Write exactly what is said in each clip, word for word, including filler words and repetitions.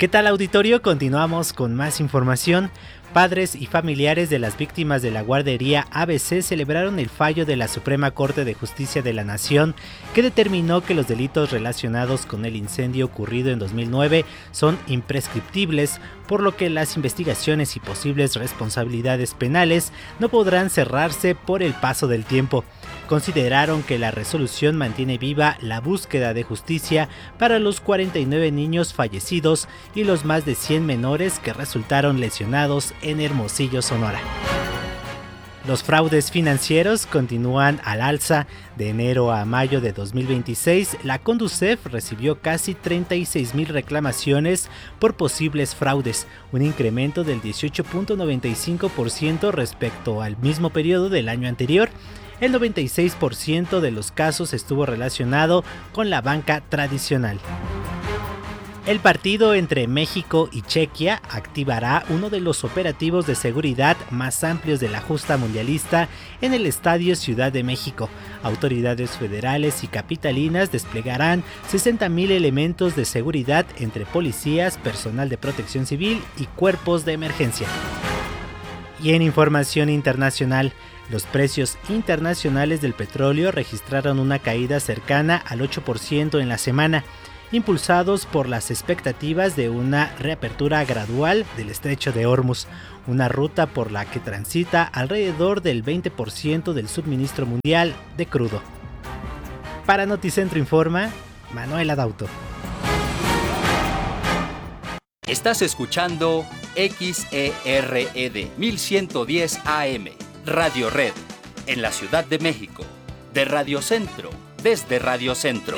¿Qué tal, auditorio? Continuamos con más información. Padres y familiares de las víctimas de la guardería A B C celebraron el fallo de la Suprema Corte de Justicia de la Nación, que determinó que los delitos relacionados con el incendio ocurrido en dos mil nueve son imprescriptibles, por lo que las investigaciones y posibles responsabilidades penales no podrán cerrarse por el paso del tiempo. Consideraron que la resolución mantiene viva la búsqueda de justicia para los cuarenta y nueve niños fallecidos y los más de cien menores que resultaron lesionados en Hermosillo, Sonora. Los fraudes financieros continúan al alza. De enero a mayo de dos mil veintiséis, la Conducef recibió casi treinta y seis mil reclamaciones por posibles fraudes, un incremento del dieciocho punto noventa y cinco por ciento respecto al mismo periodo del año anterior. El noventa y seis por ciento de los casos estuvo relacionado con la banca tradicional. El partido entre México y Chequia activará uno de los operativos de seguridad más amplios de la justa mundialista en el Estadio Ciudad de México. Autoridades federales y capitalinas desplegarán sesenta mil elementos de seguridad entre policías, personal de protección civil y cuerpos de emergencia. Y en información internacional, los precios internacionales del petróleo registraron una caída cercana al ocho por ciento en la semana, impulsados por las expectativas de una reapertura gradual del estrecho de Hormuz, una ruta por la que transita alrededor del veinte por ciento del suministro mundial de crudo. Para Noticentro Informa, Manuel Adauto. Estás escuchando X E R E D mil ciento diez A M, Radio Red, en la Ciudad de México, de Radio Centro, desde Radio Centro.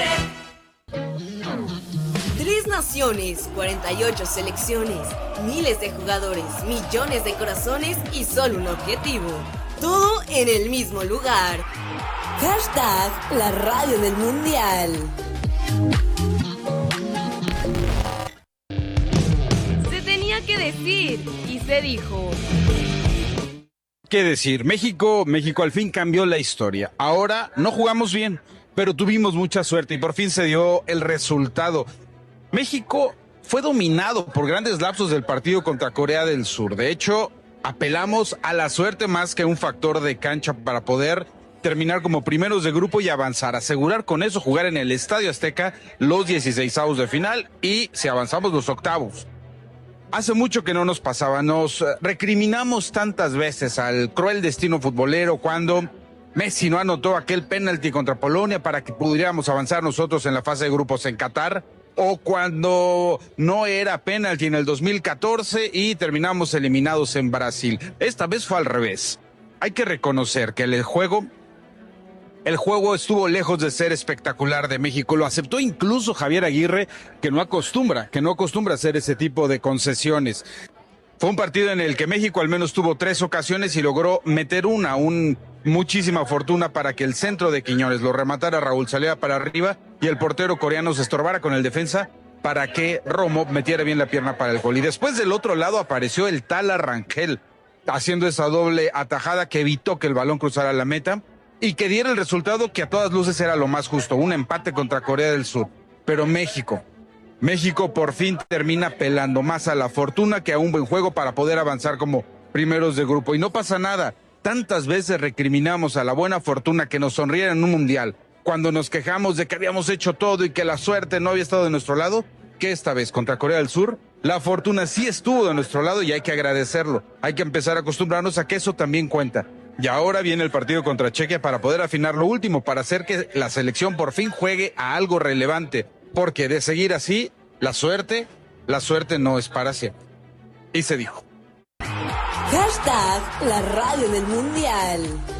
Tres naciones, cuarenta y ocho selecciones, miles de jugadores, millones de corazones y solo un objetivo. Todo en el mismo lugar. Hashtag la radio del mundial. Se tenía que decir y se dijo. ¿Qué decir? México, México al fin cambió la historia. Ahora no jugamos bien, pero tuvimos mucha suerte y por fin se dio el resultado. México fue dominado por grandes lapsos del partido contra Corea del Sur. De hecho, apelamos a la suerte más que un factor de cancha para poder terminar como primeros de grupo y avanzar, asegurar con eso jugar en el Estadio Azteca los dieciseisavos de final y si avanzamos los octavos. Hace mucho que no nos pasaba, nos recriminamos tantas veces al cruel destino futbolero cuando Messi no anotó aquel penalti contra Polonia para que pudiéramos avanzar nosotros en la fase de grupos en Qatar, o cuando no era penalti en el dos mil catorce y terminamos eliminados en Brasil. Esta vez fue al revés. Hay que reconocer que el juego, el juego estuvo lejos de ser espectacular de México. Lo aceptó incluso Javier Aguirre, que no acostumbra, que no acostumbra hacer ese tipo de concesiones. Fue un partido en el que México al menos tuvo tres ocasiones y logró meter una, un muchísima fortuna para que el centro de Quiñones lo rematara, Raúl saliera para arriba y el portero coreano se estorbara con el defensa para que Romo metiera bien la pierna para el gol. Y después del otro lado apareció el Tala Rangel haciendo esa doble atajada que evitó que el balón cruzara la meta y que diera el resultado que a todas luces era lo más justo, un empate contra Corea del Sur. Pero México, México por fin termina apelando más a la fortuna que a un buen juego para poder avanzar como primeros de grupo. Y no pasa nada. Tantas veces recriminamos a la buena fortuna que nos sonriera en un mundial, cuando nos quejamos de que habíamos hecho todo y que la suerte no había estado de nuestro lado, que esta vez contra Corea del Sur, la fortuna sí estuvo de nuestro lado y hay que agradecerlo. Hay que empezar a acostumbrarnos a que eso también cuenta. Y ahora viene el partido contra Chequia para poder afinar lo último, para hacer que la selección por fin juegue a algo relevante, porque de seguir así, la suerte, la suerte no es para siempre. Y se dijo. Hashtag la radio del mundial.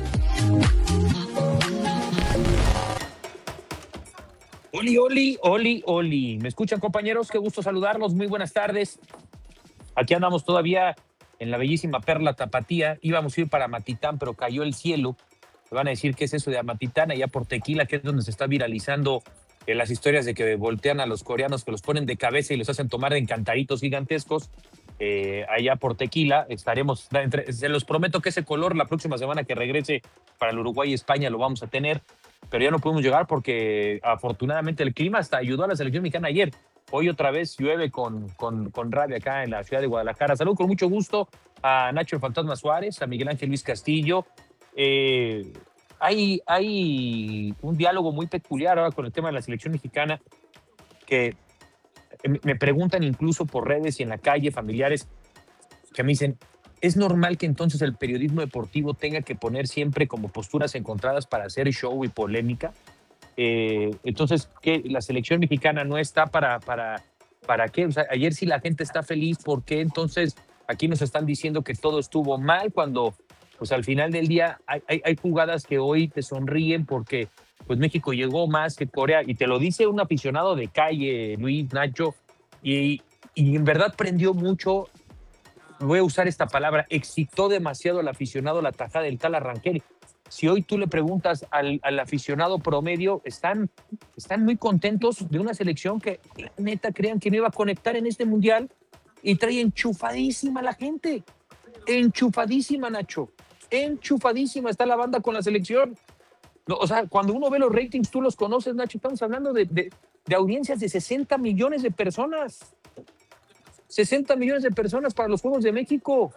Oli, oli, oli, oli. ¿Me escuchan, compañeros? Qué gusto saludarlos. Muy buenas tardes. Aquí andamos todavía en la bellísima Perla Tapatía. Íbamos a ir para Amatitán, pero cayó el cielo. Me van a decir qué es eso de Amatitán, allá por Tequila, que es donde se está viralizando eh, las historias de que voltean a los coreanos, que los ponen de cabeza y los hacen tomar en cantaritos gigantescos. Eh, allá por Tequila estaremos, entre, se los prometo que ese color la próxima semana que regrese para el Uruguay y España lo vamos a tener, pero ya no podemos llegar porque afortunadamente el clima hasta ayudó a la selección mexicana ayer. Hoy otra vez llueve con, con, con rabia acá en la ciudad de Guadalajara. Saludo con mucho gusto a Nacho el Fantasma Suárez, a Miguel Ángel Luis Castillo. Eh, hay, hay un diálogo muy peculiar ahora con el tema de la selección mexicana, que me preguntan incluso por redes y en la calle, familiares, que me dicen, ¿es normal que entonces el periodismo deportivo tenga que poner siempre como posturas encontradas para hacer show y polémica? Eh, entonces, ¿qué? ¿La selección mexicana no está para, para, para qué? O sea, ayer sí la gente está feliz, ¿por qué entonces aquí nos están diciendo que todo estuvo mal cuando pues al final del día hay, hay, hay jugadas que hoy te sonríen porque pues México llegó más que Corea? Y te lo dice un aficionado de calle, Luis, Nacho, y, y en verdad prendió mucho. Voy a usar esta palabra, excitó demasiado al aficionado la tajada del tal Arranquel. Si hoy tú le preguntas al, al aficionado promedio, están, están muy contentos de una selección que la neta crean que no iba a conectar en este mundial y trae enchufadísima a la gente. Enchufadísima, Nacho. Enchufadísima está la banda con la selección. No, o sea, cuando uno ve los ratings, tú los conoces, Nacho, estamos hablando de, de, de audiencias de sesenta millones de personas. sesenta millones de personas para los Juegos de México.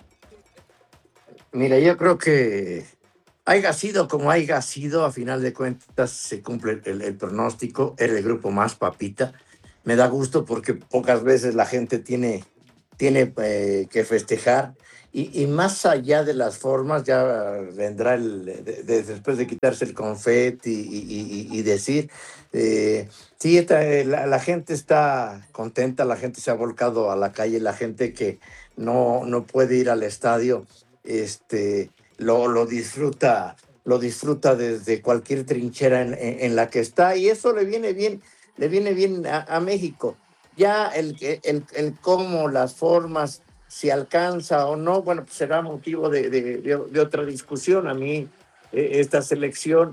Mira, yo creo que haya sido como haya sido, a final de cuentas se cumple el, el pronóstico, era el grupo más papita. Me da gusto porque pocas veces la gente tiene, tiene eh, que festejar y, y más allá de las formas ya vendrá el, de, de, después de quitarse el confeti y, y, y decir, eh, sí, esta, la, la gente está contenta, la gente se ha volcado a la calle, la gente que no, no puede ir al estadio, este... Lo, lo disfruta, lo disfruta desde cualquier trinchera en, en, en la que está, y eso le viene bien, le viene bien a, a México. Ya el, el, el cómo, las formas, si alcanza o no, bueno, pues será motivo de, de, de, de otra discusión. A mí, eh, esta selección,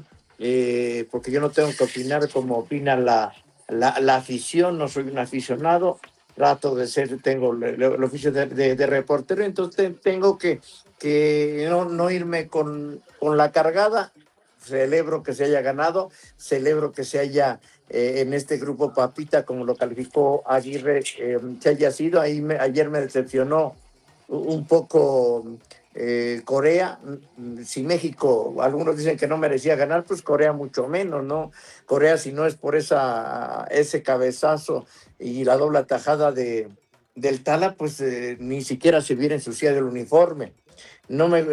eh, porque yo no tengo que opinar como opina la, la, la afición, no soy un aficionado, trato de ser, tengo el, el oficio de, de, de reportero, entonces tengo que que no, no irme con, con la cargada. Celebro que se haya ganado, celebro que se haya eh, en este grupo papita, como lo calificó Aguirre, eh, se haya sido. Ahí me, ayer me decepcionó un poco eh, Corea. Si México, algunos dicen que no merecía ganar, pues Corea mucho menos, ¿no? Corea, si no es por esa, ese cabezazo y la doble atajada de, del Tala, pues eh, ni siquiera se hubiera ensuciado el uniforme. No me,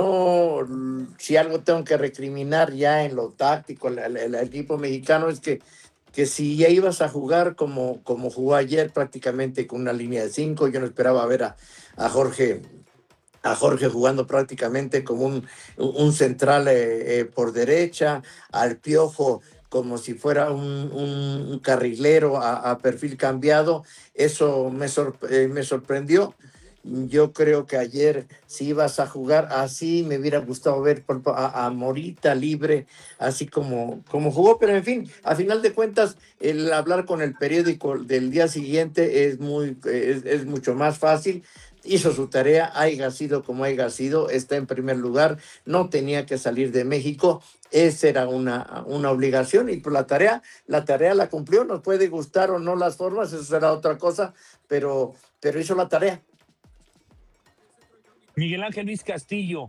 no, si algo tengo que recriminar ya en lo táctico, el, el, el equipo mexicano es que, que si ya ibas a jugar como, como jugó ayer, prácticamente con una línea de cinco, yo no esperaba ver a, a Jorge, a Jorge jugando prácticamente como un, un central eh, eh, por derecha, al Piojo como si fuera un, un, un carrilero a, a perfil cambiado. Eso me, sorpre- eh, me sorprendió. Yo creo que ayer, si ibas a jugar así, me hubiera gustado ver a, a Morita libre, así como, como jugó, pero en fin, a final de cuentas, el hablar con el periódico del día siguiente es, muy, es, es mucho más fácil. Hizo su tarea, haya sido como haya sido, está en primer lugar, no tenía que salir de México, esa era una, una obligación, y pues la tarea, la tarea la cumplió. Nos puede gustar o no las formas, eso será otra cosa, pero, pero hizo la tarea. Miguel Ángel Luis Castillo,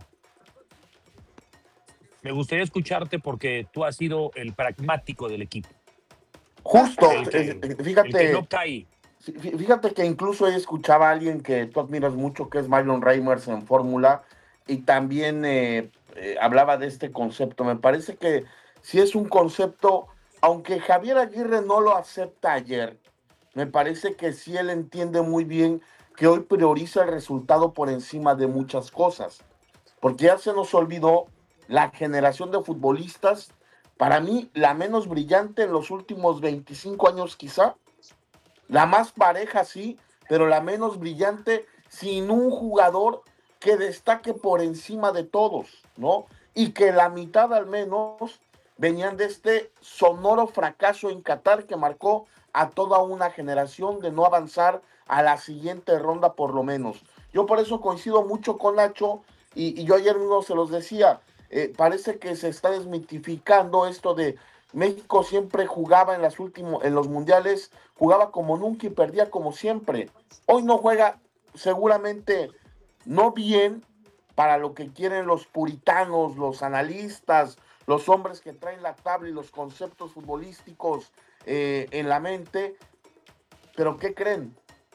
me gustaría escucharte porque tú has sido el pragmático del equipo. Justo, El que, eh, fíjate, el que no cae. fíjate que incluso escuchaba a alguien que tú admiras mucho, que es Myron Reimers en Fórmula, y también eh, eh, hablaba de este concepto. Me parece que sí es un concepto, aunque Javier Aguirre no lo acepta ayer, me parece que sí él entiende muy bien que hoy prioriza el resultado por encima de muchas cosas, porque ya se nos olvidó la generación de futbolistas, para mí la menos brillante en los últimos veinticinco años quizá, la más pareja sí, pero la menos brillante, sin un jugador que destaque por encima de todos, ¿no? Y que la mitad al menos venían de este sonoro fracaso en Qatar que marcó a toda una generación de no avanzar a la siguiente ronda por lo menos. Yo por eso coincido mucho con Nacho, y, y yo ayer mismo se los decía, eh, parece que se está desmitificando esto de México siempre jugaba en, las últimos, en los mundiales, jugaba como nunca y perdía como siempre. Hoy no juega seguramente no bien para lo que quieren los puritanos, los analistas, los hombres que traen la tabla y los conceptos futbolísticos eh, en la mente. Pero ¿qué creen?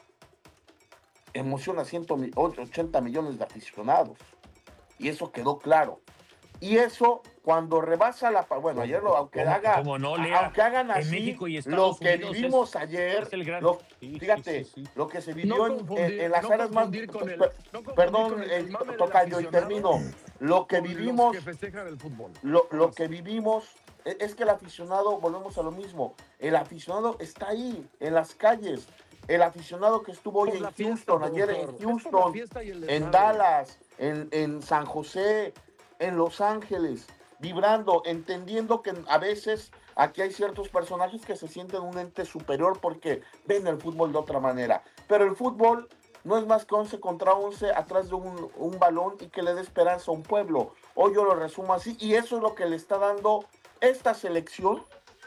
Emociona a ciento ochenta millones de aficionados. Y eso quedó claro. Y eso cuando rebasa la... Bueno, ayer lo, aunque, haga, no, Lea, aunque hagan así, lo que Unidos vivimos es, ayer, es el gran... lo, sí, fíjate, sí, sí, sí. lo que se vivió no en, en las no áreas más... el, no perdón, el, tocayo, y termino. Lo que vivimos... Que festejan el fútbol. Lo, lo que vivimos es que el aficionado, volvemos a lo mismo, el aficionado está ahí, en las calles. El aficionado que estuvo hoy en Houston, ayer en Houston, en Dallas, en, en San José, en Los Ángeles, vibrando, entendiendo que a veces aquí hay ciertos personajes que se sienten un ente superior porque ven el fútbol de otra manera. Pero el fútbol no es más que once contra once atrás de un, un balón y que le dé esperanza a un pueblo. Hoy yo lo resumo así y eso es lo que le está dando esta selección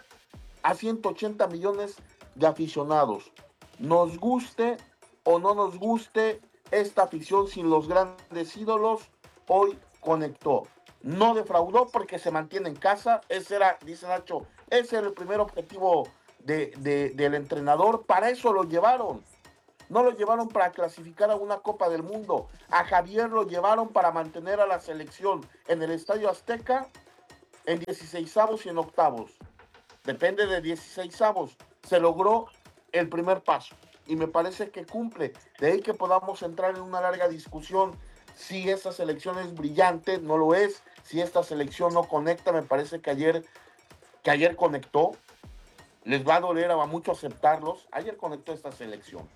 a ciento ochenta millones de aficionados. Nos guste o no nos guste, esta afición sin los grandes ídolos hoy conectó. No defraudó porque se mantiene en casa. Ese era, dice Nacho, ese era el primer objetivo de, de, del entrenador. Para eso lo llevaron. No lo llevaron para clasificar a una Copa del Mundo. A Javier lo llevaron para mantener a la selección en el Estadio Azteca en dieciseisavos y en octavos. Depende de dieciseisavos. Se logró el primer paso y me parece que cumple. De ahí que podamos entrar en una larga discusión si esta selección es brillante, no lo es. Si esta selección no conecta, me parece que ayer, que ayer conectó. Les va a doler a mucho aceptarlos. Ayer conectó esta selección.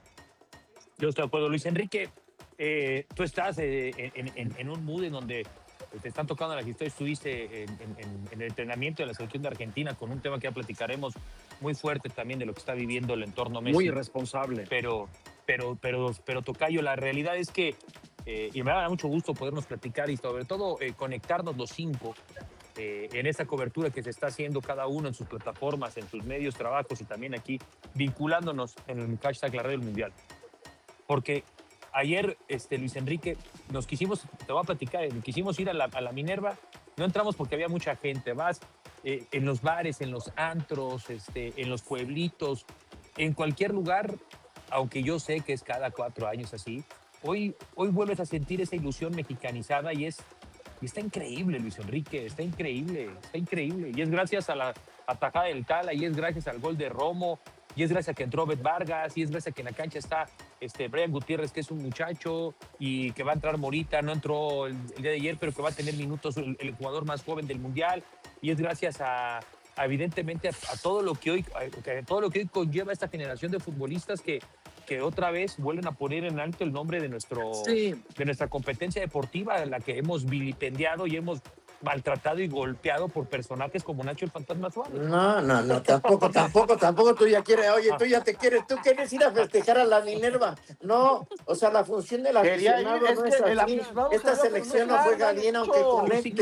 Yo estoy de acuerdo, Luis Enrique. Eh, tú estás eh, en, en, en un mood en donde te están tocando las historias. Estuviste en, en, en el entrenamiento de la selección de Argentina con un tema que ya platicaremos muy fuerte también de lo que está viviendo el entorno Messi. Muy irresponsable. Pero, pero, pero, pero Tocayo, la realidad es que, eh, y me da mucho gusto podernos platicar y sobre todo eh, conectarnos los cinco eh, en esta cobertura que se está haciendo cada uno en sus plataformas, en sus medios, trabajos y también aquí vinculándonos en el hashtag La Red del Mundial. Porque ayer, este, Luis Enrique, nos quisimos, te voy a platicar, quisimos ir a la, a la Minerva, no entramos porque había mucha gente, vas eh, en los bares, en los antros, este, en los pueblitos, en cualquier lugar, aunque yo sé que es cada cuatro años así, hoy, hoy vuelves a sentir esa ilusión mexicanizada y es, y está increíble, Luis Enrique, está increíble, está increíble, y es gracias a la atajada del Cala, y es gracias al gol de Romo, y es gracias a que entró Bet Vargas, y es gracias a que en la cancha está este Brian Gutiérrez, que es un muchacho, y que va a entrar Morita, no entró el, el día de ayer, pero que va a tener minutos el, el jugador más joven del Mundial, y es gracias a, a evidentemente, a, a, todo lo que hoy, a, a todo lo que hoy conlleva esta generación de futbolistas que, que otra vez vuelven a poner en alto el nombre de, nuestro, sí. de nuestra competencia deportiva, la que hemos vilipendiado y hemos maltratado y golpeado por personajes como Nacho el Fantasma Suárez. No, no, no, tampoco, tampoco, tampoco tú ya quieres, oye, tú ya te quieres, tú quieres ir a festejar a la Minerva. No, o sea, la función del aficionado no es así. Esta selección no juega bien aunque conecte.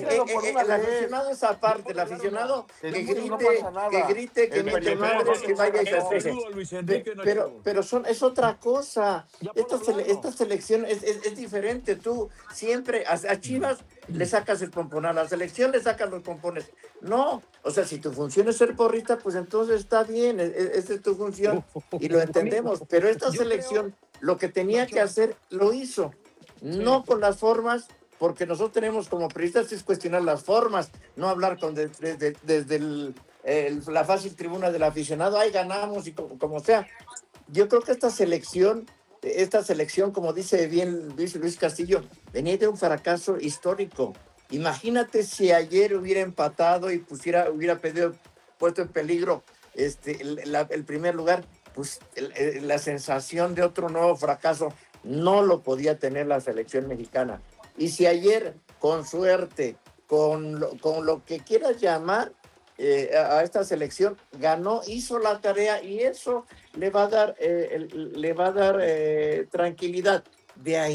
El aficionado es aparte, el aficionado que grite, que grite, que mete madres, que vaya y festeje. Pero, pero son, es otra cosa. Esta, sele, esta selección es, es, es diferente. Tú siempre, a, a Chivas le sacas el pompón, a la selección le sacas los pompones. No, o sea, si tu función es ser porrista, pues entonces está bien, esa es tu función y lo entendemos, pero esta selección lo que tenía que hacer lo hizo, no con las formas, porque nosotros tenemos como periodistas es cuestionar las formas, no hablar con de, de, de, desde el, el, la fácil tribuna del aficionado, ahí ganamos y como, como sea. Yo creo que esta selección Esta selección, como dice bien Luis, Luis Castillo, venía de un fracaso histórico. Imagínate si ayer hubiera empatado y pusiera, hubiera pedido, puesto en peligro este, el, la, el primer lugar, pues el, el, la sensación de otro nuevo fracaso no lo podía tener la selección mexicana. Y si ayer, con suerte, con lo, con lo que quieras llamar, Eh, a esta selección ganó, hizo la tarea y eso le va a dar, eh, el, le va a dar eh, tranquilidad. De ahí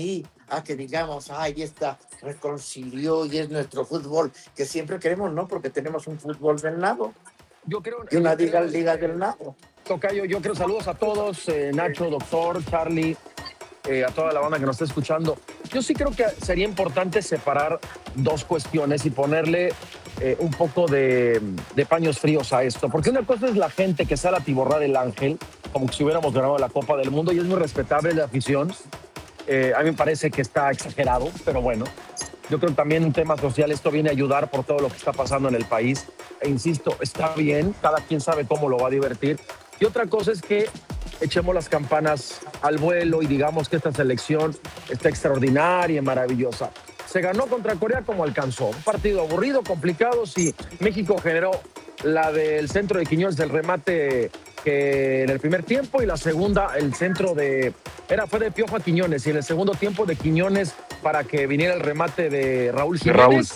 a que digamos, ay, esta reconcilió y es nuestro fútbol, que siempre queremos, ¿no? Porque tenemos un fútbol del nado. Yo creo. Y una yo liga, creo, liga este, del nado. Tocayo, yo creo, saludos a todos, eh, Nacho, doctor, Charlie, eh, a toda la banda que nos está escuchando. Yo sí creo que sería importante separar dos cuestiones y ponerle eh, un poco de, de paños fríos a esto. Porque una cosa es la gente que sale a tiborrar el Ángel, como si hubiéramos ganado la Copa del Mundo, y es muy respetable la afición. Eh, a mí me parece que está exagerado, pero bueno. Yo creo que también en temas sociales esto viene a ayudar por todo lo que está pasando en el país. E insisto, está bien, cada quien sabe cómo lo va a divertir. Y otra cosa es que echemos las campanas al vuelo y digamos que esta selección está extraordinaria y maravillosa. Se ganó contra Corea como alcanzó. Un partido aburrido, complicado. Sí, México generó la del centro de Quiñones del remate que en el primer tiempo, y la segunda, el centro de... Era, fue de Piojo a Quiñones, y en el segundo tiempo de Quiñones para que viniera el remate de Raúl Jiménez. Raúl.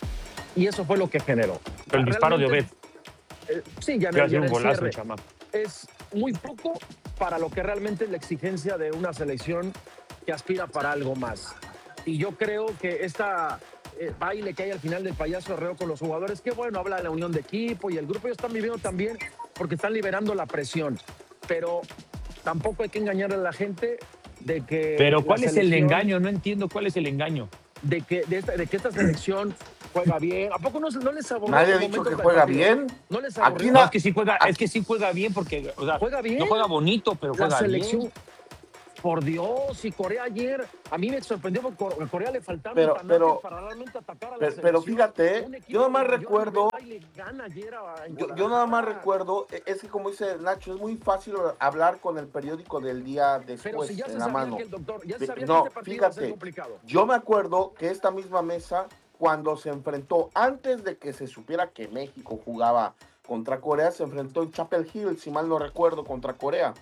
Y eso fue lo que generó. Pero el disparo de Obed. Eh, sí, ya, Que en, hace ya en un el golazo, cierre. chamaco. Es muy poco para lo que realmente es la exigencia de una selección que aspira para algo más. Y yo creo que esta eh, baile que hay al final del payaso arreo con los jugadores, que bueno, habla de la unión de equipo y el grupo, ellos están viviendo también porque están liberando la presión. Pero tampoco hay que engañar a la gente de que... Pero ¿cuál la es el selección- engaño? No entiendo cuál es el engaño. De que, de, esta, de que esta selección juega bien. ¿A poco no, no les aburrió? Nadie ha el dicho momento que del juega partido? bien. ¿No les Aquí aburrió? na- No, es que sí juega, es que sí juega bien porque, o sea, Juega bien. no juega bonito, pero La juega selección, bien. por Dios, y Corea ayer, a mí me sorprendió porque Cor- a Corea le faltaban Pero- tanates pero- para realmente atacar a la pero- selección. pero fíjate, Un equipo yo nada más de mayor recuerdo- nivel y le gana ayer a- en Yo, yo Guadalajara. nada más recuerdo, eh, es que como dice Nacho, es muy fácil hablar con el periódico del día Pero después si ya se en la sabía mano. que el doctor, ya se Pe- sabía no, que este partido iba a ser fíjate, complicado. Yo me acuerdo que esta misma mesa, cuando se enfrentó, antes de que se supiera que México jugaba contra Corea, se enfrentó en Chapel Hill, si mal no recuerdo, contra Corea.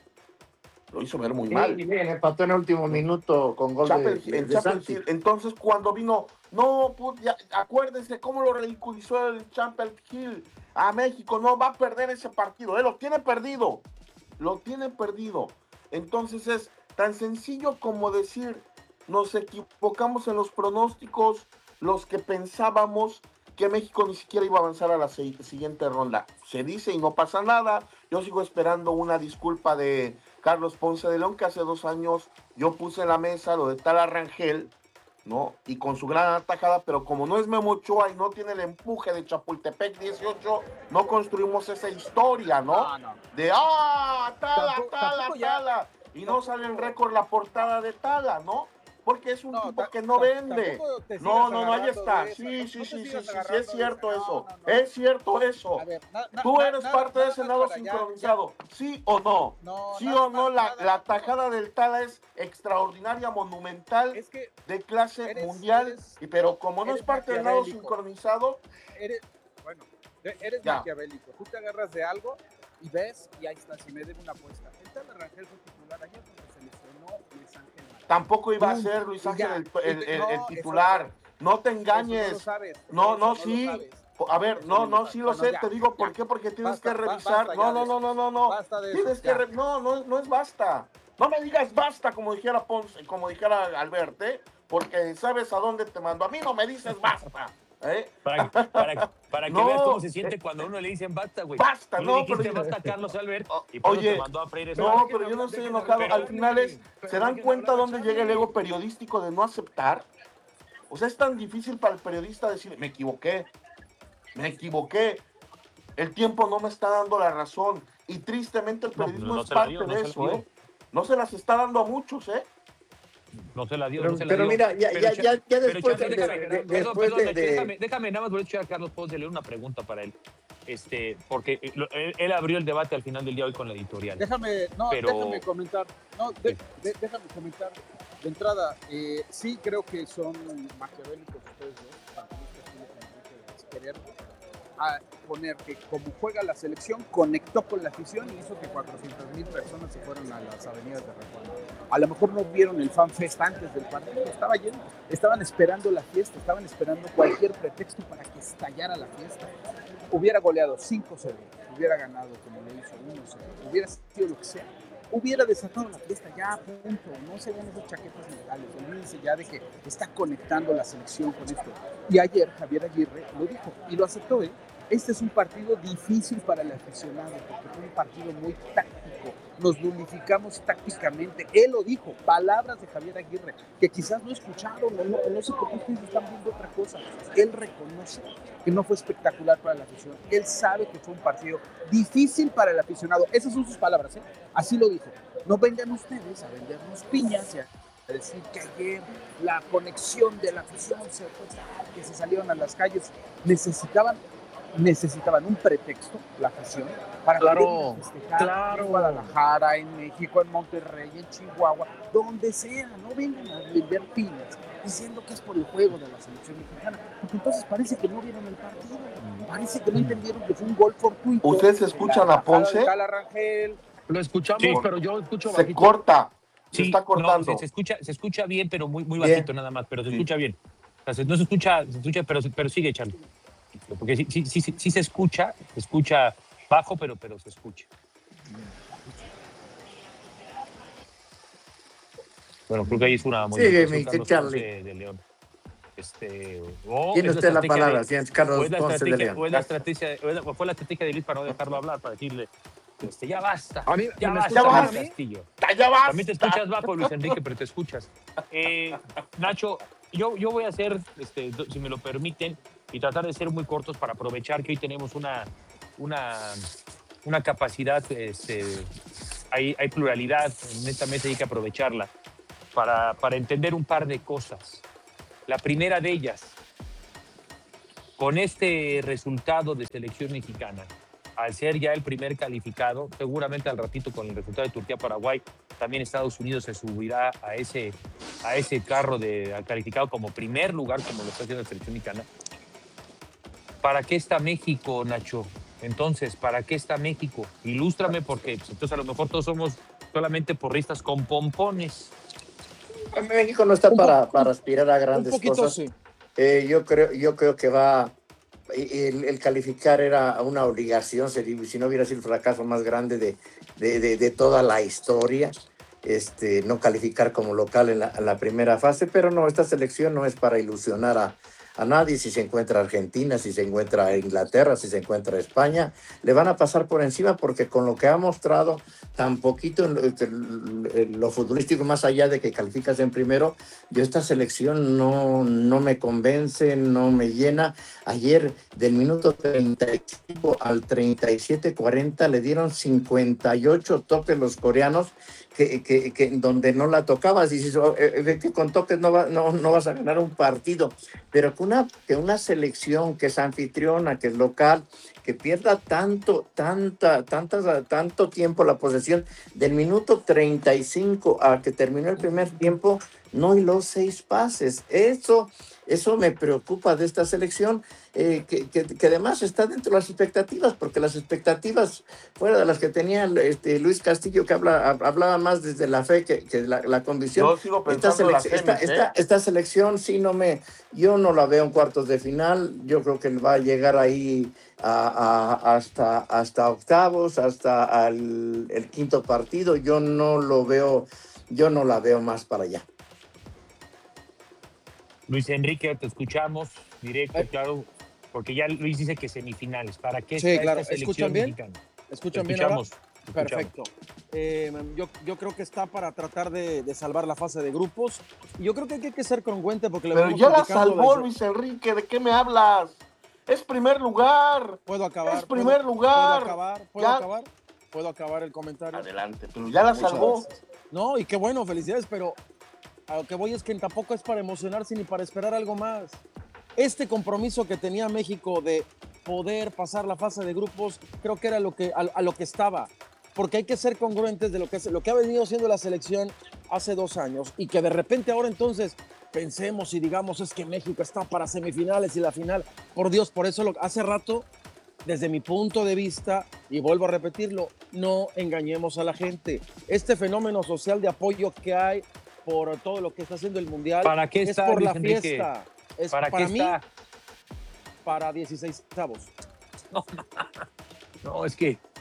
Lo hizo ver muy mal. Sí, bien, empató en el último minuto con gol Chapel de, Hill- en de Chapel Santi. Hill. Entonces, cuando vino, no, put- ya, acuérdense cómo lo ridiculizó el Chapel Hill a México. No va a perder ese partido. Él lo tiene perdido. Lo tiene perdido. Entonces, es tan sencillo como decir: nos equivocamos en los pronósticos, los que pensábamos que México ni siquiera iba a avanzar a la se- siguiente ronda. Se dice y no pasa nada. Yo sigo esperando una disculpa de Carlos Ponce de León, que hace dos años yo puse en la mesa lo de Tala Rangel, ¿no? Y con su gran atajada, pero como no es Memo Ochoa y no tiene el empuje de Chapultepec dieciocho, no construimos esa historia, ¿no? No, no. De ¡ah! Tala, Tampoco- Tala, tampoco ya- Tala. Y no sale en récord la portada de Tala, ¿no? Porque es un No, tipo ta- que no ta- vende. tampoco te No, sigas no, no, ahí agarrando está. de esa, Sí, no- sí, no te sí, sí, sigas sí, sí, agarrando es de cierto esa. eso. No, no, no. Es cierto eso. A ver, na- na- Tú na- eres nada- parte de nada ese más nado para ya- sincronizado. ¿Sí o no? No, ¿Sí nada o no? más, La, nada- la tajada del Tala es extraordinaria, monumental, Es que de clase eres- mundial. eres- y pero como no es eres parte del nado maquiavélico. sincronizado, eres, bueno, e- eres Ya. maquiavélico. Tú te agarras de algo y ves y ahí está, si me debe una apuesta. El Tala Rangel fue titular ayer porque se lesionó Luis Ángel Mata. tampoco iba a Pum, ser Luis y Ángel ya. el, el- el- No, el eso titular. no. No te Eso no lo engañes. sabes. No, Eso no, lo sí. sabes. A ver, Eso no, lo no, sabes. sí lo Bueno, sé. ya, Te digo por ya. qué, porque tienes Basta, que ba- revisar. basta No, ya no, de no, eso. no, no, no. Basta de Tienes eso, que ya. re- no, no, no es basta. No me digas basta como dijera Ponce, como dijera Albert, ¿eh? Porque sabes a dónde te mando. A mí no me dices basta. ¿Eh? Para, para, para que No, veas cómo se siente eh, cuando a uno le dicen basta, güey. Basta, Tú no, le dijiste pero- basta a Carlos Albert O- y por eso oye, te mandó a freír eso. No, déjenme pero yo no hablar, estoy déjenme enojado. hablar, Al final es, pero ¿se dan déjenme cuenta hablar, dónde Charlie. llega el ego periodístico de no aceptar? O sea, es tan difícil para el periodista decir, me equivoqué, me equivoqué. El tiempo no me está dando la razón. Y tristemente el No, periodismo no es se la parte dio, no de se la eso, dio. ¿eh? No se las está dando a muchos, ¿eh? No se la dio, Pero, no se la pero dio. mira, ya, Pero ya, Cha- ya, ya pero después de, Charlie, de- déjame, de- perdón, después perdón, de, de- déjame, déjame nada más voy a echar a Carlos Ponce, leer una pregunta para él. Este, porque eh, lo- él, él abrió el debate al final del día hoy con la editorial. Déjame, no, Pero- déjame comentar. No, de- de- déjame comentar. De entrada, eh, sí creo que son maquiavélicos ustedes dos, tanto Luis Castillo como Enrique, de querer a poner que como juega la selección, conectó con la afición y hizo que cuatrocientas mil personas se fueran a las avenidas de Reforma. A lo mejor no vieron el fan fest antes del partido, estaba lleno, estaban esperando la fiesta, estaban esperando cualquier pretexto para que estallara la fiesta. Hubiera goleado cinco cero, hubiera ganado como lo hizo uno cero, hubiera sido lo que sea. hubiera desatado la fiesta ya, punto. No se den esas chaquetas mentales, olvídense ya de que está conectando la selección con esto. Y ayer Javier Aguirre lo dijo y lo aceptó, ¿eh? Este es un partido difícil para el aficionado porque fue un partido muy táctico. Nos nulificamos tácticamente. Él lo dijo, palabras de Javier Aguirre, que quizás no escucharon, no, no, no sé por qué ustedes están viendo otra cosa. Él reconoce que no fue espectacular para la afición. Él sabe que fue un partido difícil para el aficionado. Esas son sus palabras, ¿eh? Así lo dijo. No vengan ustedes a vendernos piñas y a decir que ayer la conexión de la afición se fue, que se salieron a las calles. Necesitaban necesitaban un pretexto, la afición, para claro, festejar claro. en Guadalajara, en México, en Monterrey, en Chihuahua, donde sea. No vengan a vender piñas diciendo que es por el juego de la selección mexicana, porque entonces parece que no vieron el partido, parece que no entendieron que fue un gol fortuito. ¿Ustedes escuchan a Ponce? Rangel. Lo escuchamos, sí, pero yo escucho se bajito. corta, se sí, está cortando. No, se, se, escucha, se escucha bien, pero muy, muy bien. bajito nada más, pero se sí. escucha bien. O sea, no se escucha, se escucha pero, pero sigue echando. Porque sí, sí, sí, sí se escucha, se escucha bajo, pero, pero se escucha. Bueno, creo que ahí es una modificación Carlos de, de León. Este, oh, Tiene usted la palabra, de, Carlos o Ponce de León. O, es la estrategia, o fue la estrategia de Luis para no dejarlo hablar, para decirle, este, ya basta, a mí, ya, ¿me basta, basta, basta, Castillo. Ya basta. También te escuchas bajo, Luis Enrique, pero te escuchas. Eh, Nacho, yo, yo voy a hacer, este, si me lo permiten, y tratar de ser muy cortos para aprovechar que hoy tenemos una, una, una capacidad, este, hay, hay pluralidad, netamente hay que aprovecharla para, para entender un par de cosas. La primera de ellas, con este resultado de selección mexicana, al ser ya el primer calificado, seguramente al ratito con el resultado de Turquía-Paraguay, también Estados Unidos se subirá a ese, a ese carro de calificado como primer lugar, como lo está haciendo la selección mexicana. ¿Para qué está México, Nacho? Entonces, ¿para qué está México? Ilústrame, porque pues, entonces a lo mejor todos somos solamente porristas con pompones. México no está para, para aspirar a grandes un poquito, cosas. Sí. Eh, yo creo, yo creo que va. El, el calificar era una obligación, si no hubiera sido el fracaso más grande de, de, de, de toda la historia. Este, no calificar como local en la, en la primera fase, pero no, esta selección no es para ilusionar a. a nadie. Si se encuentra Argentina, si se encuentra Inglaterra, si se encuentra España, le van a pasar por encima porque con lo que ha mostrado tan poquito en lo, en lo futbolístico, más allá de que calificas en primero, yo esta selección no, no me convence, no me llena. Ayer del minuto treinta y cinco al treinta y siete cuarenta le dieron cincuenta y ocho toques los coreanos, que, que, que donde no la tocabas, y dices, oh, que con toques no, va, no, no vas a ganar un partido, pero que una, que una selección que es anfitriona, que es local, que pierda tanto, tanta, tanta, tanto tiempo la posesión, del minuto treinta y cinco a que terminó el primer tiempo, no hiló seis pases. Eso, eso me preocupa de esta selección, eh, que, que, que además está dentro de las expectativas, porque las expectativas fuera de las que tenía este, Luis Castillo, que habla, hablaba más desde la fe que, que la, la convicción. Yo sigo pensando esta, la selec esta, semis, ¿eh? esta, esta selección sí no me, yo no la veo en cuartos de final. Yo creo que va a llegar ahí a, a, hasta, hasta octavos, hasta al, el quinto partido. Yo no lo veo, yo no la veo más para allá. Luis Enrique, te escuchamos directo, eh. claro, porque ya Luis dice que semifinales. ¿Para qué sí, está claro. esta ¿Escuchan bien? Mexicana? ¿Escuchan bien ahora? Perfecto. Eh, yo, yo creo que está para tratar de, de salvar la fase de grupos. Y yo creo que hay que ser congruente porque... Pero ya la salvó desde... Luis Enrique, ¿de qué me hablas? Es primer lugar. Puedo acabar. Es primer ¿puedo, lugar. ¿Puedo acabar? ¿Puedo ya... acabar? ¿Puedo acabar el comentario? Adelante, pero ya la Muchas salvó. Gracias. No, y qué bueno, felicidades, pero a lo que voy es que tampoco es para emocionarse ni para esperar algo más. Este compromiso que tenía México de poder pasar la fase de grupos, creo que era lo que, a, a lo que estaba. Porque hay que ser congruentes de lo que, lo que ha venido siendo la selección hace dos años y que de repente ahora entonces pensemos y digamos es que México está para semifinales y la final. Por Dios, por eso lo, hace rato, desde mi punto de vista, y vuelvo a repetirlo, no engañemos a la gente. Este fenómeno social de apoyo que hay por todo lo que está haciendo el Mundial ¿Para qué es está, por Luis la Enrique? fiesta. Es ¿Para, para qué mí, está? Para dieciséis avos. No, no, es que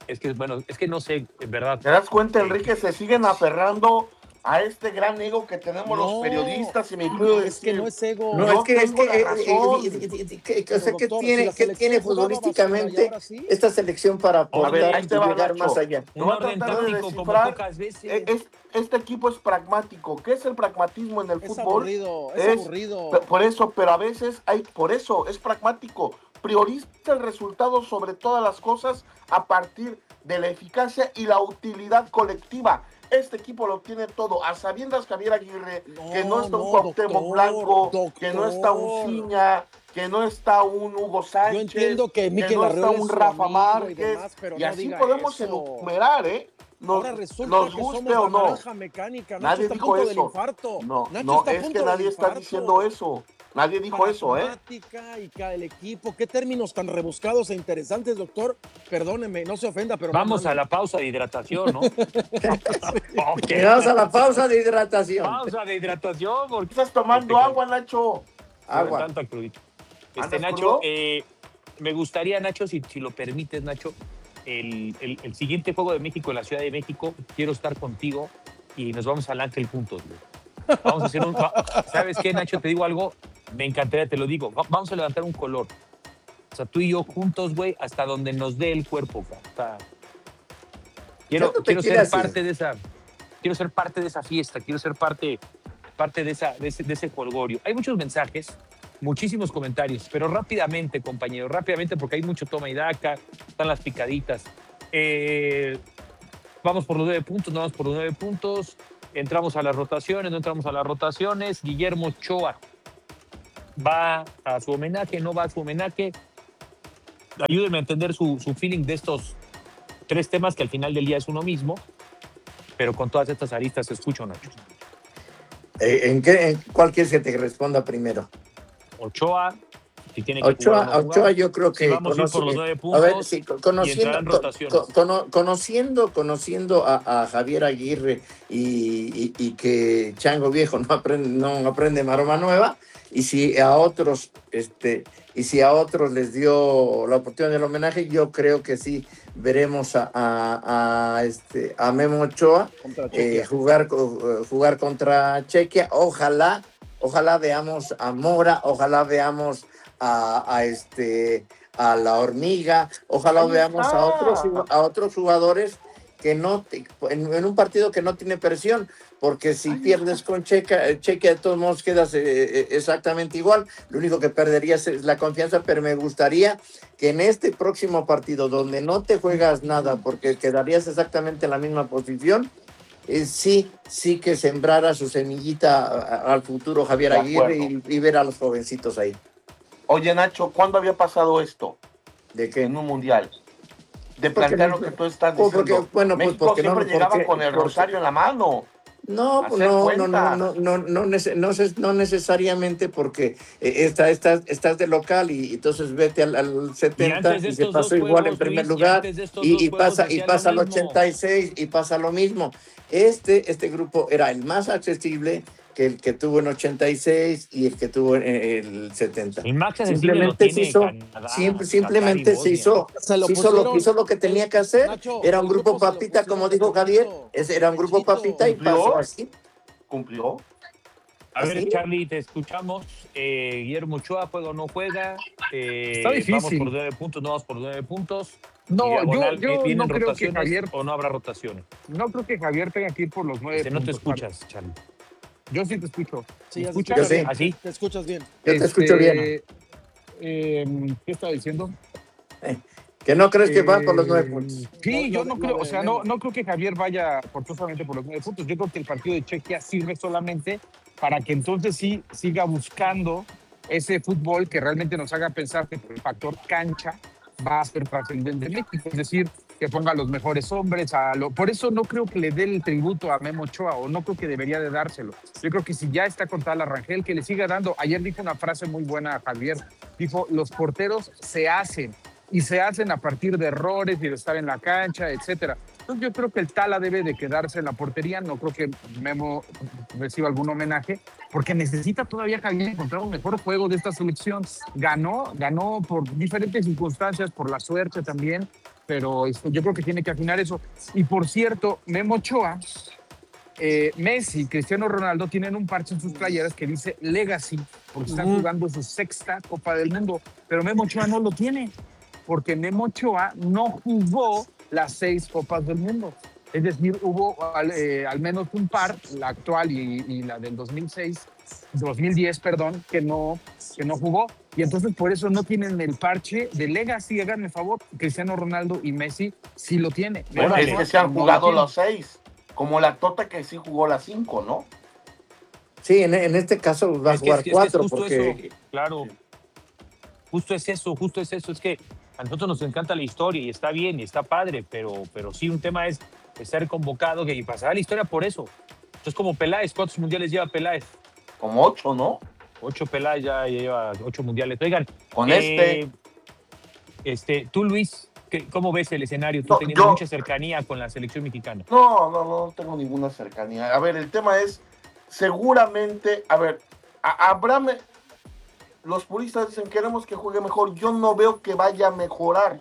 Es que, bueno, es que no sé, en verdad. ¿Te das cuenta, Enrique? Se siguen aferrando a este gran ego que tenemos No, los periodistas, y me puedo es que decir, no es ego. No, es que, es tengo que, la eh, razón. eh, eh, eh, que- que- o Pero, sea, ¿qué doctor, si tiene, la qué selección tiene jugaba basura y futbolísticamente ahora sí. esta selección para A ver, aportar ahí y te va, llegar Nacho. más allá? Te Un voy a orden tratar de táctico como descifrar. pocas veces. Eh, es- Este equipo es pragmático. ¿Qué es el pragmatismo en el Es fútbol? aburrido, es, Es- aburrido. Pe- Por eso, pero a veces hay, por eso es pragmático. Prioriza el resultado sobre todas las cosas a partir de la eficacia y la utilidad colectiva. Este equipo lo tiene todo, a sabiendas Javier Aguirre, No, que no está un no, Cuauhtémoc doctor, Blanco, doctor. que no está un Ciña, que no está un Hugo Sánchez, Yo entiendo que Mikel no Arriola está es un su Rafa amigo y Márquez, demás, pero y no así diga podemos eso. enumerar, ¿eh? Nos, Ahora resulta nos que guste somos o la no. naranja mecánica. Nacho Nadie está a dijo punto del eso. infarto. No, Nacho no, está a es punto que nadie del está infarto. diciendo eso. Nadie dijo eso, ¿eh? Pragmática y que el equipo. Qué términos tan rebuscados e interesantes, doctor. Perdóneme, no se ofenda, pero Vamos no, a la pausa de hidratación, ¿no? Ok. Llegamos a la pausa de hidratación. Pausa de hidratación. Porque Estás tomando Este, agua, Nacho. Agua. Tanta crudita. Este, ¿Andas Nacho, crudo? eh, me gustaría, Nacho, si, si lo permites, Nacho, el, el, el siguiente Juego de México en la Ciudad de México, quiero estar contigo y nos vamos al Ángel juntos, güey. Vamos a hacer un... va- ¿Sabes qué, Nacho? Te digo algo, me encantaría, te lo digo. Va- vamos a levantar un color. O sea, tú y yo juntos, güey, hasta donde nos dé el cuerpo, güey. O sea, quiero, ¿Cuándo te quiero ser quieras ir? parte de esa... Quiero ser parte de esa fiesta, quiero ser parte, parte de, esa, de, ese, de ese jolgorio. Hay muchos mensajes, muchísimos comentarios, pero rápidamente, compañeros, rápidamente, porque hay mucho toma y daca, están las picaditas. Eh, vamos por los nueve puntos, no vamos por los nueve puntos. Entramos a las rotaciones, no entramos a las rotaciones. Guillermo Ochoa va a su homenaje, no va a su homenaje. Ayúdenme a entender su, su feeling de estos tres temas que al final del día es uno mismo, pero con todas estas aristas escucho, Nacho. Eh, ¿En qué, en cuál quieres que te responda primero? Ochoa, si tiene que Ochoa, jugar o no jugar. Ochoa yo creo que Si vamos a ir por los conoce- nueve a puntos ver, sí, co- y conociendo, entrarán co- rotaciones. co- cono- conociendo, conociendo a, a Javier Aguirre y, y- y que Chango Viejo no aprende, no aprende maroma nueva, y si a otros, este, y si a otros les dio la oportunidad del homenaje, yo creo que sí veremos a, a, a, este, a Memo Ochoa Contra eh, Chequia. jugar, co- jugar contra Chequia. Ojalá, ojalá veamos a Mora, ojalá veamos a, a este a la Hormiga, ojalá Ahí veamos está. a otros a otros jugadores que no te- en, en un partido que no tiene presión, porque si Ahí pierdes con Checa, Chequia de todos modos quedas eh, eh, exactamente igual, lo único que perderías es la confianza, pero me gustaría que en este próximo partido donde no te juegas nada porque quedarías exactamente en la misma posición, eh, sí, sí que sembrara su semillita a- al futuro Javier De Aguirre acuerdo. y, y ver a los jovencitos ahí. Oye, Nacho, ¿cuándo había pasado esto ¿De qué? en un mundial? De Porque plantear no- lo que tú estás pues diciendo. porque- bueno, pues México porque no- siempre llegaba porque- con el porque- rosario en la mano. No, Hacer no, no, cuenta. no, no, no, no, nece- no, ce- no necesariamente porque eh, está, estás, estás de local y entonces vete al, al setenta antes de y se estos pasó dos igual juegos, en primer Luis, y lugar antes de estos y, dos y juegos pasa y decían pasa lo al mismo. ochenta y seis y pasa lo mismo. Este, este grupo era el más accesible que el que tuvo en ochenta y seis y el que tuvo en el setenta. El Max accesible lo Simplemente se tiene hizo, Canadá, siempre, Qatar y simplemente se Bosnia. hizo, Se lo se hizo lo, pusieron- hizo lo que tenía que hacer. Nacho, Era un el grupo grupo se lo papita, pusieron como de dijo Javier. pechito, Ese era un grupo pechito. papita y ¿Cumplió? pasó así. ¿Cumplió? A ver, ¿Así? Charlie, te escuchamos. Eh, Guillermo Ochoa, ¿juega o no juega? Eh, Está difícil. Vamos por nueve puntos, no vamos por nueve puntos. No, Y yo, diagonal, yo ¿eh, ¿vienen no creo que rotaciones Javier, o no habrá rotaciones? no creo que Javier tenga que ir por los nueve Este, no te puntos. escuchas, Charlie. Yo sí te escucho. Sí, ¿Me ya se escuchas? Yo escucha sí. bien. ¿Así? Te escuchas bien. Yo te Este, escucho bien. eh, ¿Qué estaba diciendo? Que no crees que van por los nueve Eh, puntos. Sí, Lo- yo lo no de- creo, lo o de sea, no, Memo. no creo que Javier vaya forzosamente por los nueve puntos. Yo creo que el partido de Chequia sirve solamente para que entonces sí siga buscando ese fútbol que realmente nos haga pensar que por el factor cancha va a ser trascendente en México, es decir, que ponga a los mejores hombres. A lo, por eso no creo que le dé el tributo a Memo Ochoa, o no creo que debería de dárselo. Yo creo que si ya está con tal Rangel, que le siga dando. Ayer dijo una frase muy buena a Javier, dijo, los porteros se hacen, y se hacen a partir de errores y de estar en la cancha, etcétera. Entonces yo creo que el Tala debe de quedarse en la portería, no creo que Memo reciba algún homenaje, porque necesita todavía Javier encontrar un mejor juego de esta selección. Ganó, ganó por diferentes circunstancias, por la suerte también, pero este, yo creo que tiene que afinar eso. Y por cierto, Memo Ochoa, eh, Messi, Cristiano Ronaldo tienen un parche en sus playeras que dice Legacy, porque están Ujú. jugando su sexta Copa del Mundo, pero Memo Ochoa no lo tiene, porque Memo Ochoa no jugó las seis Copas del Mundo. Es decir, hubo al, eh, al menos un par, la actual y, y la del dos mil seis, dos mil diez, perdón, que no, que no jugó. Y entonces por eso no tienen el parche de Legacy, háganme el favor. Cristiano Ronaldo y Messi sí lo tiene. Bueno, Memo es Ochoa que se han no jugado lo tiene. los seis, como la Tota que sí jugó las cinco, ¿no? Sí, en, en este caso va a Es que, jugar es que- es que es cuatro justo porque eso, claro. Justo es eso, justo es eso. Es que a nosotros nos encanta la historia y está bien y está padre, pero, pero sí, un tema es ser convocado que- y pasar a la historia por eso. Entonces, como Peláez, ¿cuántos mundiales lleva Peláez? Como ocho, ¿no? Ocho Peláez ya lleva ocho mundiales. Oigan, Con eh, este. este, tú, Luis, ¿qué- ¿cómo ves el escenario? Tú No, teniendo yo- mucha cercanía con la selección mexicana. No, no, no tengo ninguna cercanía. A ver, el tema es, seguramente, a ver, a- Abraham, los puristas dicen queremos que juegue mejor. Yo no veo que vaya a mejorar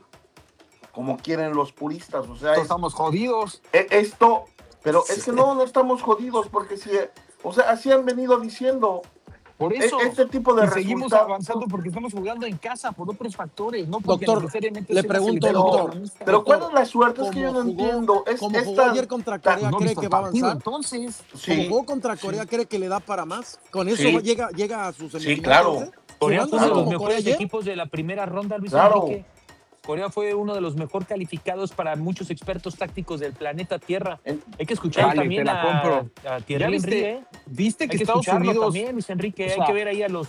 como quieren los puristas. O sea, es- Estamos jodidos. e- esto, pero es que no, no estamos jodidos porque si, o sea, así han venido diciendo. Por E- eso. Este tipo de y seguimos resultados. avanzando porque estamos jugando en casa por otros factores, no porque Doctor, necesariamente le sea una pregunto, selección doctor, peronista. Pero Doctor, ¿cuál es la suerte? Es que yo como no jugó- entiendo. Es, como es jugó tan- ayer contra tan- Corea, No he ¿cree visto que el va a partido, avanzar? entonces. Sí. Como jugó contra Corea, ¿cree que le da para más? ¿Con eso Sí. llega, llega a sus Sí, semifinales? claro. ¿eh? Corea Jugando fue uno así de los como Corea mejores ayer. equipos de la primera ronda, Luis Claro. Enrique. Corea fue uno de los mejor calificados para muchos expertos tácticos del planeta Tierra. En- Hay que escuchar Dale, también te la a, compro. a ¿Ya Thierry viste, Henry, ¿eh? viste Hay que que Estados escucharlo Unidos... también, Luis Enrique. o Hay sea, que ver ahí a los...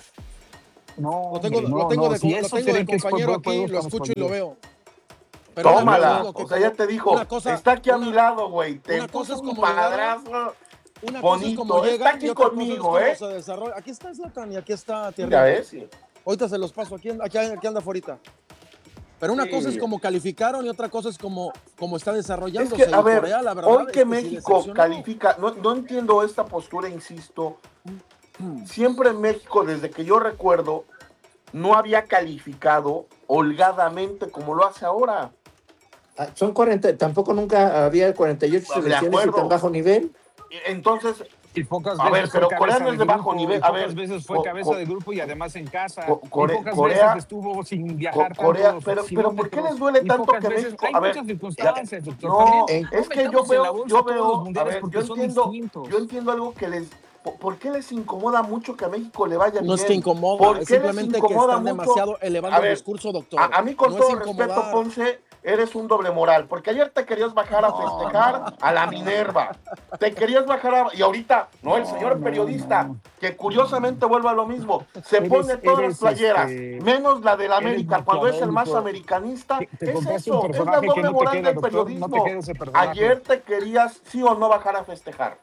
No, Lo tengo, hombre, lo no, tengo no, de, si lo eso tengo sería de que es por compañero juego, aquí, lo estamos escucho y lo jodidos. veo. Pero una cosa es Tómala. lo que O sea, ya como- te dijo. una cosa- Está aquí a una- mi lado, güey. Te una cosa puso es un como llegar- padrazo. Una cosa es Bonito, como está llegan aquí y otra conmigo, cosa es ¿eh? cómo se desarrolla. Aquí está Zlatan y aquí está Thierry. Ya ves. Ahorita se los paso, aquí, aquí, aquí anda afuera. Pero una Sí. cosa es como calificaron y otra cosa es como, como está Es desarrollándose. que, a Y ver, Corea, la verdad, hoy es que sí México decepcionó. califica, no, no entiendo esta postura, insisto. Siempre en México, desde que yo recuerdo, no había calificado holgadamente como lo hace ahora. ah, son cuarenta, tampoco nunca había cuarenta y ocho De selecciones y acuerdo. tan bajo nivel. Entonces, Y pocas A veces ver, fue pero cabeza Corea no es de bajo grupo, nivel. y A pocas ver, veces fue Co- cabeza Co- de grupo y además en casa. Co- y Core- pocas Corea- veces estuvo sin viajar Co- Corea, tantos pero, pero ¿por qué les kilómetros, duele y tanto pocas que veces- México? Hay A ver, muchas circunstancias, doctor. no, También en- no es que yo metamos en la veo, bolsa yo todos los veo, a mundiales ver, porque yo son entiendo, distintos. yo entiendo algo que les, ¿por, por qué les incomoda mucho que a México le vaya bien? No es que incomoda, ¿Por es qué les simplemente que incomoda están mucho? demasiado elevando A el ver, discurso, doctor. A, a mí, con No todo es respeto, incomodar. Ponce, eres un doble moral, porque ayer te querías bajar a festejar a la Minerva, te querías bajar a... Y ahorita, no, el señor no, periodista, no. que curiosamente vuelve a lo mismo, se Eres- pone todas eres, las playeras, este, menos la del eres América, cuando es el más maquiavélico. americanista. Te- te Es compraste un eso, es la personaje que doble no te moral queda, del doctor, periodismo. no te queda ese personaje. Ayer te querías, sí o no, bajar a festejar.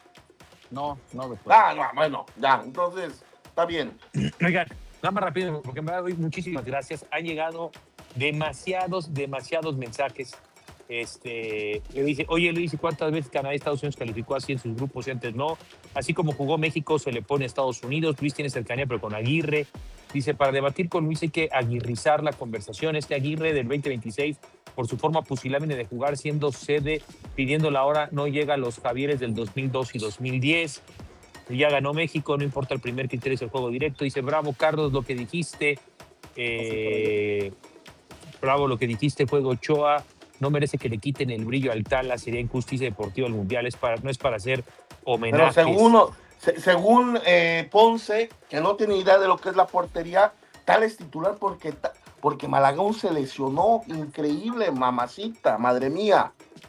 No, no, doctor. Ah, no, bueno, ya, entonces, está bien. Oigan, nada más rápido, porque me doy muchísimas gracias. Han llegado demasiados, demasiados mensajes. Este, le dice, oye Luis, ¿y cuántas veces Canadá y Estados Unidos calificó así en sus grupos y antes no? Así como jugó México, se le pone a Estados Unidos. Luis tiene cercanía, pero con Aguirre. Dice, para debatir con Luis hay que aguirrizar la conversación. Este Aguirre del veinte veintiséis, por su forma pusilánime de jugar, siendo sede, pidiendo la hora, no llega a los Javieres del dos mil dos y dos mil diez. Ya ganó México, no importa el primer criterio, es el juego directo. Dice, bravo, Carlos, lo que dijiste. Eh, bravo, lo que dijiste, juego Ochoa. No merece que le quiten el brillo al Tala, sería injusticia deportiva al Mundial. Es para, no es para hacer Pero homenajes. según, se- según eh, Ponce, que no tiene idea de lo que es la portería, tal es titular porque, ta- porque Malagón se lesionó. Increíble, mamacita, madre mía.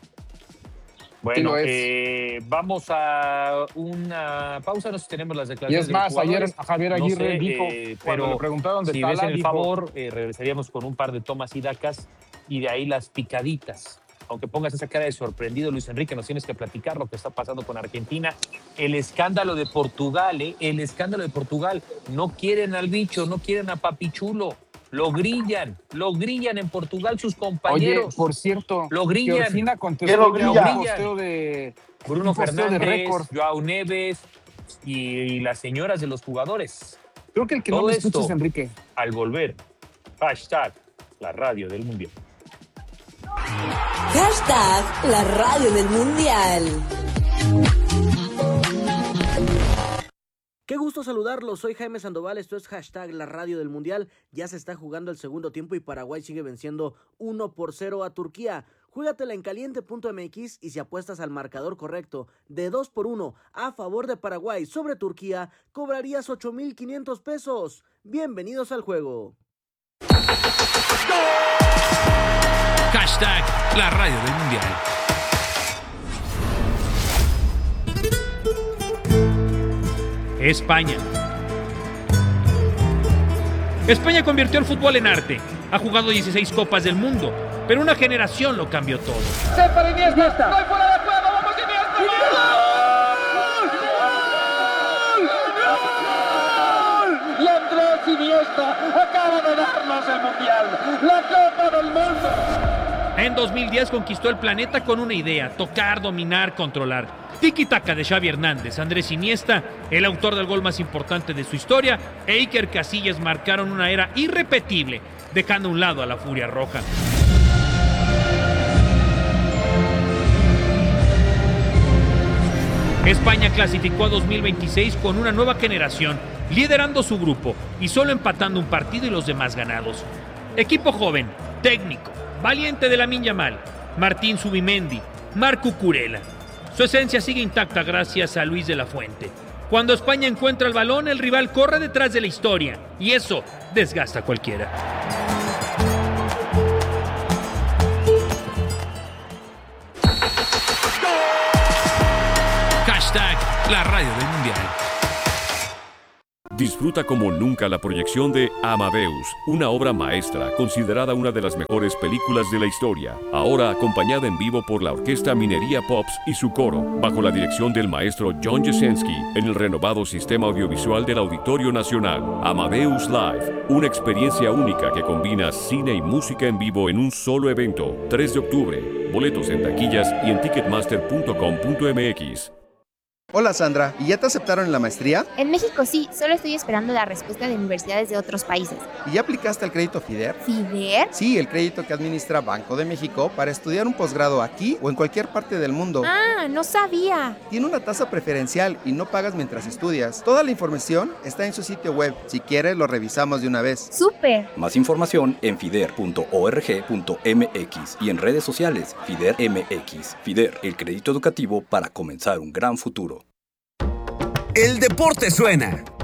Bueno, Sí lo es. eh, vamos a una pausa, no sé si tenemos las Y declaraciones es más, de los ayer jugadores. Javier No Aguirre sé, dijo, eh, cuando pero le preguntaron de si Tala, ves el dijo, favor, eh, regresaríamos con un par de tomas y dacas y de ahí las picaditas. Aunque pongas esa cara de sorprendido, Luis Enrique, nos tienes que platicar lo que está pasando con Argentina. El escándalo de Portugal, ¿eh? El escándalo de Portugal. No quieren al bicho, no quieren a Papichulo. Lo grillan, lo grillan en Portugal sus oye, compañeros. por cierto, Lo que grillan. Orsina ¿Qué contestó lo ya un grilla? posteo de Bruno un posteo de Fernández, récord. Joao Neves y, y las señoras de los jugadores. Creo que el que no Todo me esto escucha es Enrique. al volver. Hashtag la radio del Mundial. Hashtag la radio del mundial. Qué gusto saludarlos, soy Jaime Sandoval, esto es Hashtag la radio del mundial. Ya se está jugando el segundo tiempo y Paraguay sigue venciendo uno por cero a Turquía. Júgatela en caliente punto m x y si apuestas al marcador correcto de dos por uno a favor de Paraguay sobre Turquía, cobrarías ocho mil quinientos pesos. Bienvenidos al juego. Hashtag la radio del mundial. España. España convirtió el fútbol en arte. Ha jugado dieciséis Copas del Mundo, pero una generación lo cambió todo. ¡Se para Iniesta! ¡Gol fuera de juego! ¡Vamos Iniesta! ¡Gol! ¡Gol! Y Andrés Iniesta acaba de darnos el Mundial, la Copa del Mundo. En dos mil diez conquistó el planeta con una idea: tocar, dominar, controlar. Tiki-taka de Xavi Hernández, Andrés Iniesta, el autor del gol más importante de su historia, e Iker Casillas marcaron una era irrepetible, dejando a un lado a la Furia Roja. España clasificó a dos mil veintiséis con una nueva generación, liderando su grupo y solo empatando un partido y los demás ganados. Equipo joven, técnico, valiente de Lamine Yamal, Martín Zubimendi, Marc Cucurella. Su esencia sigue intacta gracias a Luis de la Fuente. Cuando España encuentra el balón, el rival corre detrás de la historia y eso desgasta a cualquiera. Hashtag la radio del mundial. Disfruta como nunca la proyección de Amadeus, una obra maestra considerada una de las mejores películas de la historia, ahora acompañada en vivo por la Orquesta Minería Pops y su coro, bajo la dirección del maestro John Jasenski, en el renovado sistema audiovisual del Auditorio Nacional. Amadeus Live, una experiencia única que combina cine y música en vivo en un solo evento. tres de octubre, boletos en taquillas y en ticketmaster punto com punto m x. Hola Sandra, ¿y ya te aceptaron en la maestría? En México sí, solo estoy esperando la respuesta de universidades de otros países. ¿Y ya aplicaste al crédito FIDER? ¿FIDER? Sí, el crédito que administra Banco de México para estudiar un posgrado aquí o en cualquier parte del mundo. Ah, no sabía. Tiene una tasa preferencial y no pagas mientras estudias. Toda la información está en su sitio web. Si quieres, lo revisamos de una vez. ¡Súper! Más información en fider punto org punto m x y en redes sociales FIDER M X. FIDER, el crédito educativo para comenzar un gran futuro. El deporte suena